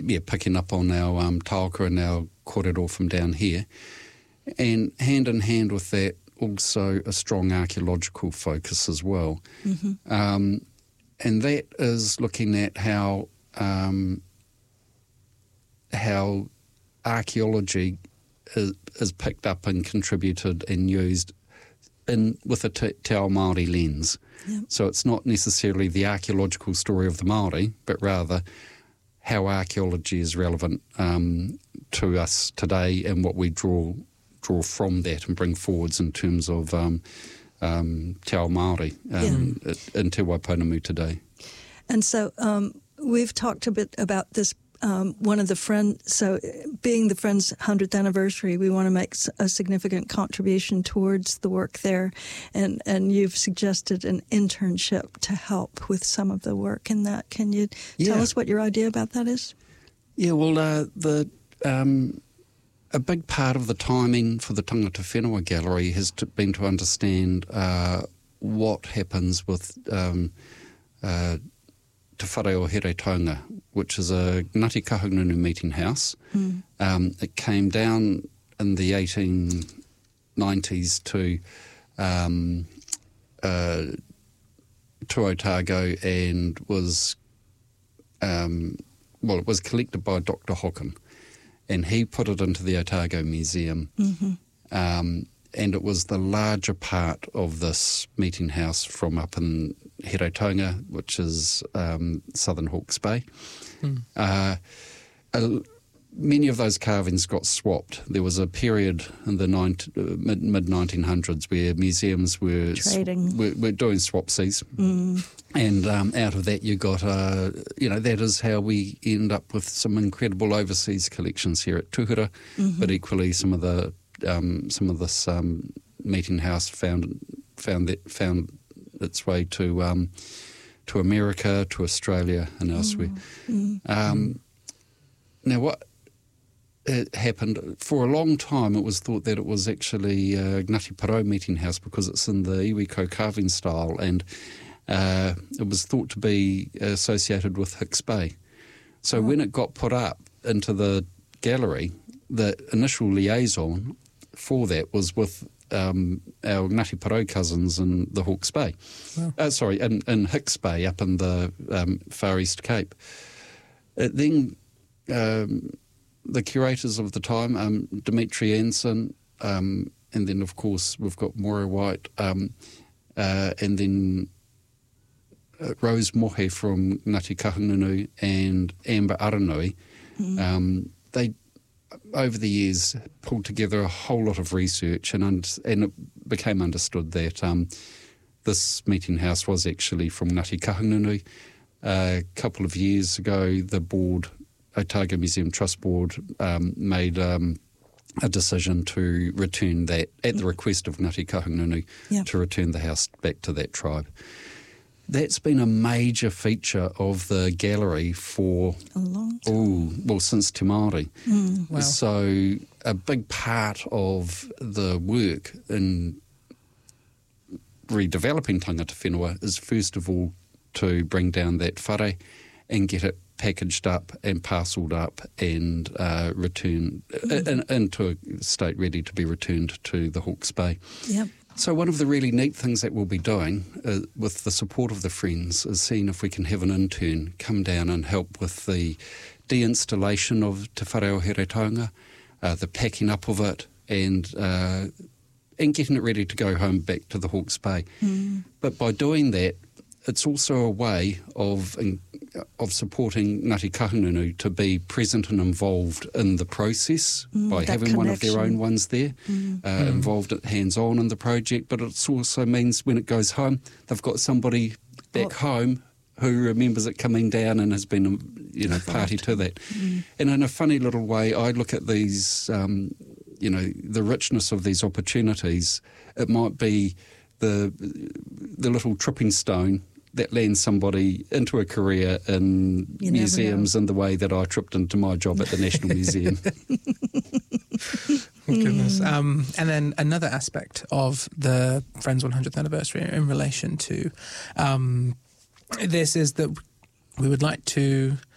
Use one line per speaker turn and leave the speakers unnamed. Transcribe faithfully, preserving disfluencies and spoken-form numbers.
yeah, picking up on our um, taoka and our kōrero from down here. And hand in hand with that, also a strong archaeological focus as well. Mm-hmm. Um, and that is looking at how um, how archaeology is, is picked up and contributed and used in with a te, te ao Māori lens. Yep. So it's not necessarily the archaeological story of the Māori, but rather how archaeology is relevant um, to us today and what we draw draw from that and bring forwards in terms of um, um, te ao Māori um, yeah. in Te Waiponamu today.
And so um, we've talked a bit about this. Um, one of the friends, so being the Friends' one hundredth anniversary, we want to make a significant contribution towards the work there. And, and you've suggested an internship to help with some of the work in that. Can you yeah. tell us what your idea about that is?
Yeah, well, uh, the um, a big part of the timing for the Tangata Whenua Gallery has to, been to understand uh, what happens with um, uh, Te Whare o Heretaunga, which is a Ngāti Kahungunu meeting house. Mm. Um, it came down in the eighteen nineties to um, uh, to Otago and was, um, well, it was collected by Doctor Hocken, and he put it into the Otago Museum. Mm-hmm. Um, and it was the larger part of this meeting house from up in Heretaunga, which is um, southern Hawke's Bay. Mm. Uh, uh, many of those carvings got swapped. There was a period in the ninety, uh, mid, mid nineteen hundreds where museums were
trading,
sw- were, were doing swapsies,
mm.
and um, out of that you got, uh, you know, that is how we end up with some incredible overseas collections here at Tuhura, mm-hmm. but equally some of the um, some of this um, meeting house found found that found its way to um, to America, to Australia, and elsewhere. Mm. Um, now, what it happened for a long time, it was thought that it was actually uh, Ngāti Porou meeting house because it's in the iwiko carving style, and uh, it was thought to be associated with Hicks Bay. So oh. when it got put up into the gallery, the initial liaison for that was with um, our Ngāti Porou cousins in the Hawke's Bay. Wow. Uh, sorry, in, in Hicks Bay up in the um, Far East Cape. It then um, the curators of the time, um, Dimitri Anson, um, and then of course we've got Moira White, um, uh, and then uh, Rose Mohe from Ngāti Kahungunu and Amber Aranui. Mm. Um, they over the years pulled together a whole lot of research, and un- and it became understood that um, this meeting house was actually from Ngāti Kahungunu. Uh, a couple of years ago, the board, Otago Museum Trust Board, um, made um, a decision to return that, at the request of Ngāti Kahungunu, yep. to return the house back to that tribe. That's been a major feature of the gallery for
a long time.
Ooh, well, since Te Māori.
Mm.
Wow. So a big part of the work in redeveloping Tangata Whenua is first of all to bring down that whare and get it packaged up and parcelled up and uh, returned mm. in, into a state ready to be returned to the Hawke's Bay.
Yep.
So one of the really neat things that we'll be doing uh, with the support of the Friends is seeing if we can have an intern come down and help with the de-installation of Te Whare o Heretaunga, uh, the packing up of it, and uh, and getting it ready to go home back to the Hawke's Bay. Mm. But by doing that, it's also a way of of supporting Ngāti Kahungunu to be present and involved in the process mm, by having connection. One of their own ones there, mm. Uh, mm. involved hands-on in the project. But it also means when it goes home, they've got somebody back oh. home who remembers it coming down and has been, you know, party to that. Mm. And in a funny little way, I look at these, um, you know, the richness of these opportunities. It might be the the little tripping stone that lands somebody into a career in you museums in the way that I tripped into my job at the National Museum.
Oh, goodness. Mm. Um, and then another aspect of the Friends one hundredth anniversary in relation to um, this is that we would like to